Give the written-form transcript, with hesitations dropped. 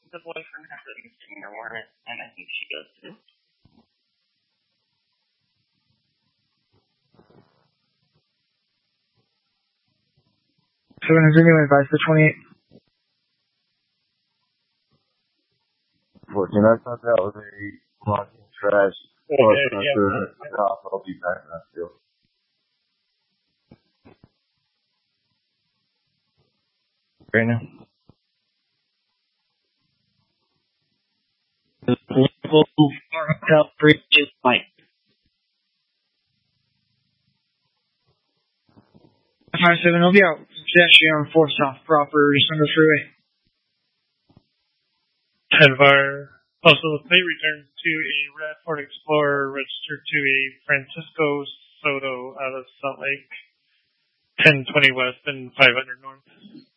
the boyfriend has a misdemeanor warrant, and I think she goes to. 700 new advice for 28. 14, I thought that was a blocking trash. I'll be back in that field. Right now. The level hotel bridge is white. 57, will be out. Pedestrian on 4th South proper, just under the freeway. 10-var. Also, the plate returns to a red Ford Explorer registered to a Francisco Soto out of Salt Lake. 1020 west and 500 north.